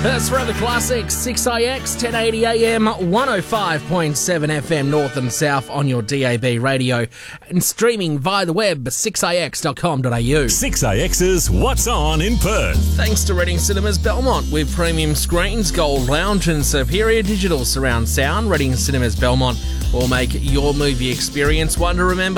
That's Forever Classics, 6IX, 1080 AM, 105.7 FM North and South on your DAB radio and streaming via the web, 6ix.com.au. 6IX's What's On in Perth. Thanks to Reading Cinemas Belmont with premium screens, gold lounge and superior digital surround sound. Reading Cinemas Belmont will make your movie experience one to remember.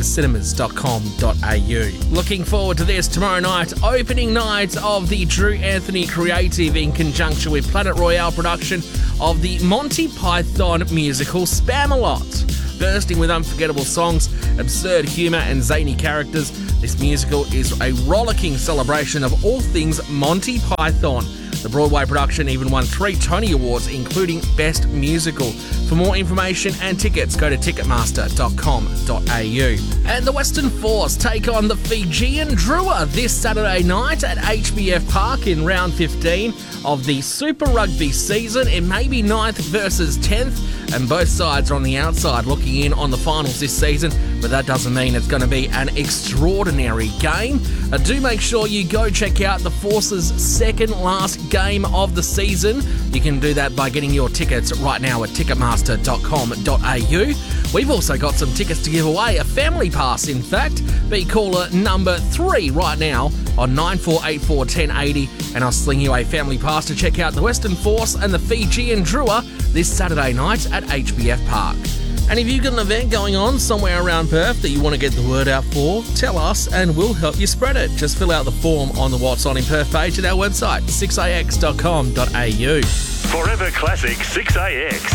readingcinemas.com.au. Looking forward to this tomorrow night, opening night of the Drew Anthony Creative in conjunction with Planet Royale production of the Monty Python musical Spamalot. Bursting with unforgettable songs, absurd humour and zany characters, this musical is a rollicking celebration of all things Monty Python. The Broadway production even won 3 Tony Awards, including Best Musical. For more information and tickets, go to ticketmaster.com.au. And the Western Force take on the Fijian Drua this Saturday night at HBF Park in round 15 of the Super Rugby season. It may be 9th versus 10th, and both sides are on the outside looking in on the finals this season, but that doesn't mean it's going to be an extraordinary game. Do make sure you go check out the Force's second last game of the season. You can do that by getting your tickets right now at ticketmaster.com.au. We've also got some tickets to give away, a family pass in fact. Be caller number 3 right now on 9484 1080 and I'll sling you a family pass to check out the Western Force and the Fijian Drua this Saturday night at HBF Park. And if you've got an event going on somewhere around Perth that you want to get the word out for, tell us and we'll help you spread it. Just fill out the form on the What's On in Perth page at our website, 6ix.com.au. Forever Classic 6IX.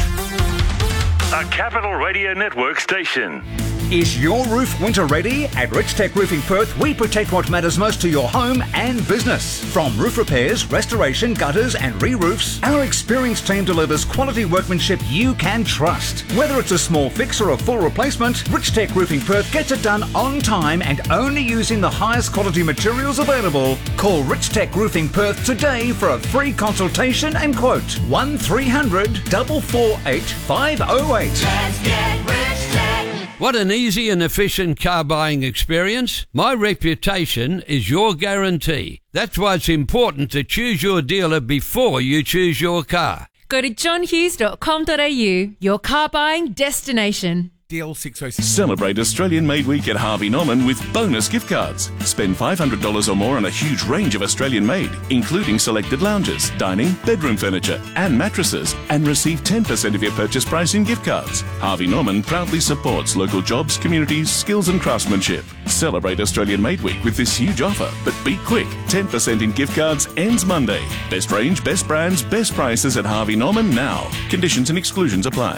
A Capital Radio Network station. Is your roof winter ready? At Rich Tech Roofing Perth, we protect what matters most to your home and business. From roof repairs, restoration, gutters and re-roofs, our experienced team delivers quality workmanship you can trust. Whether it's a small fix or a full replacement, Rich Tech Roofing Perth gets it done on time and only using the highest quality materials available. Call Rich Tech Roofing Perth today for a free consultation and quote. 1300 448 508. Let's get Rich Tech. What an easy and efficient car buying experience. My reputation is your guarantee. That's why it's important to choose your dealer before you choose your car. Go to johnhughes.com.au, your car buying destination. DL606. Celebrate Australian Made Week at Harvey Norman with bonus gift cards. Spend $500 or more on a huge range of Australian made, including selected lounges, dining, bedroom furniture and mattresses, and receive 10% of your purchase price in gift cards. Harvey Norman proudly supports local jobs, communities, skills and craftsmanship. Celebrate Australian Made Week with this huge offer, but be quick. 10% in gift cards ends Monday. Best range, best brands, best prices at Harvey Norman now. Conditions and exclusions apply.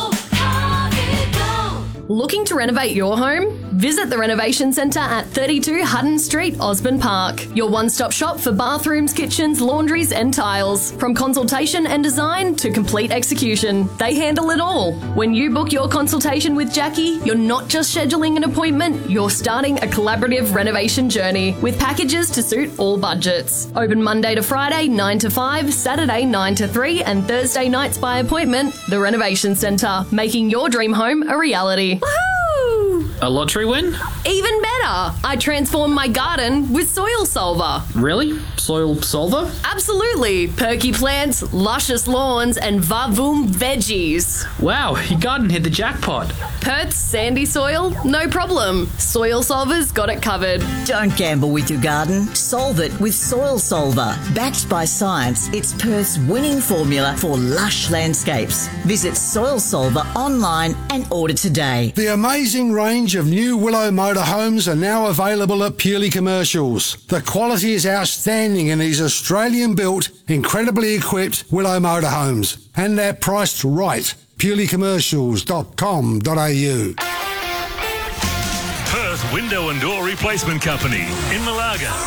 Looking to renovate your home? Visit the Renovation Centre at 32 Hutton Street, Osborne Park. Your one-stop shop for bathrooms, kitchens, laundries and tiles. From consultation and design to complete execution, they handle it all. When you book your consultation with Jackie, you're not just scheduling an appointment, you're starting a collaborative renovation journey with packages to suit all budgets. Open Monday to Friday 9 to 5, Saturday 9 to 3 and Thursday nights by appointment. The Renovation Centre, making your dream home a reality. Woohoo! A lottery win? Even better! I transformed my garden with Soil Solver. Really? Soil Solver? Absolutely! Perky plants, luscious lawns, and vavoom veggies. Wow, your garden hit the jackpot. Perth's sandy soil? No problem. Soil Solver's got it covered. Don't gamble with your garden. Solve it with Soil Solver. Backed by science, it's Perth's winning formula for lush landscapes. Visit Soil Solver online and order today. The amazing range of new Willow motorhomes are now available at Purely Commercials. The quality is outstanding in these Australian-built, incredibly equipped Willow motorhomes. And they're priced right. purelycommercials.com.au. Perth Window and Door Replacement Company in Malaga.